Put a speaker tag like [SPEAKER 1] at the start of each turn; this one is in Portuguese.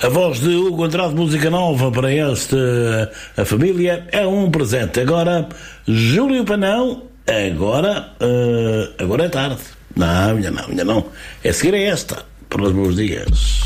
[SPEAKER 1] A voz de Hugo Andrade, música nova para a família, é um presente. Agora, Júlio Panão, agora é tarde. Não, ainda não. É seguir a esta, para os meus dias.